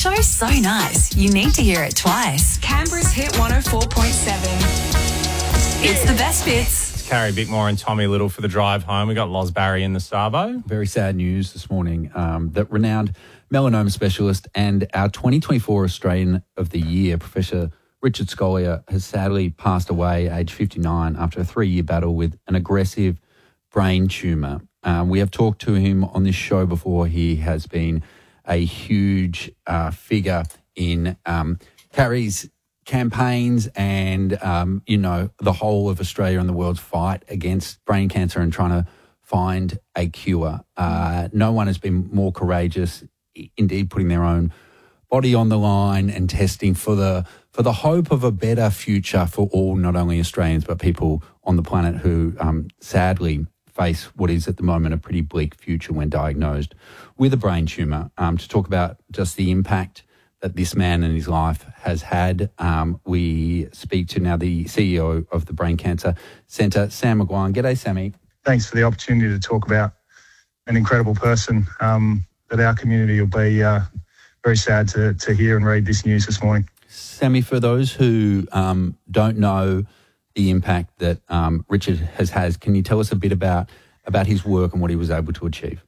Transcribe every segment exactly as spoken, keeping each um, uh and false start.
show's so nice, you need to hear it twice. Canberra's Hit one oh four point seven. It's the best bits. It's Carrie Bickmore and Tommy Little for the drive home. We got Loz Barry in the Sabo. Very sad news this morning um, that renowned melanoma specialist and our twenty twenty-four Australian of the Year, Professor Richard Scolyer, has sadly passed away aged fifty-nine after a three-year battle with an aggressive brain tumour. Um, we have talked to him on this show before. He has been a huge uh, figure in um, Carrie's campaigns and, um, you know, the whole of Australia and the world's fight against brain cancer and trying to find a cure. Uh, no one has been more courageous, indeed putting their own body on the line and testing for the for the hope of a better future for all, not only Australians, but people on the planet who um, sadly face what is at the moment a pretty bleak future when diagnosed with a brain tumour. Um, to talk about just the impact that this man and his life has had, um, we speak to now the C E O of the Brain Cancer Centre, Sam McGuane. G'day, Sammy. Thanks for the opportunity to talk about an incredible person um, that our community will be uh, very sad to, to hear and read this news this morning. Sammy, for those who um, don't know the impact that um, Richard has had, can you tell us a bit about, about his work and what he was able to achieve?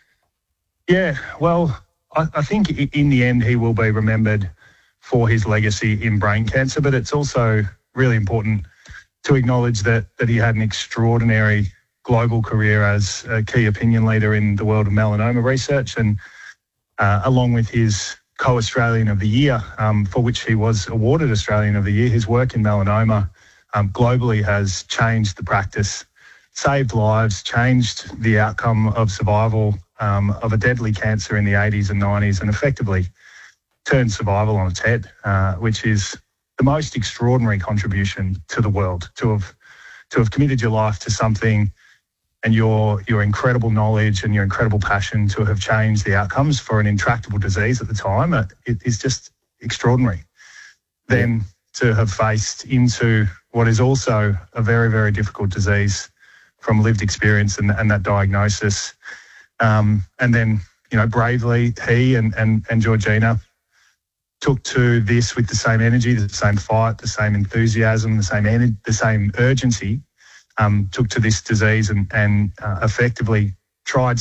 Yeah, well, I, I think in the end he will be remembered for his legacy in brain cancer, but it's also really important to acknowledge that that he had an extraordinary global career as a key opinion leader in the world of melanoma research, and uh, along with his co-Australian of the Year, um, for which he was awarded Australian of the Year, his work in melanoma um, globally has changed the practice, saved lives, changed the outcome of survival um, of a deadly cancer in the eighties and nineties, and effectively turned survival on its head, uh, which is the most extraordinary contribution to the world, to have to have committed your life to something and your your incredible knowledge and your incredible passion to have changed the outcomes for an intractable disease at the time. It, it is just extraordinary. Then to have faced into what is also a very, very difficult disease from lived experience and, and that diagnosis. Um, and then, you know, bravely, he and, and, and Georgina took to this with the same energy, the same fight, the same enthusiasm, the same ener- the same urgency, um, took to this disease and, and uh, effectively tried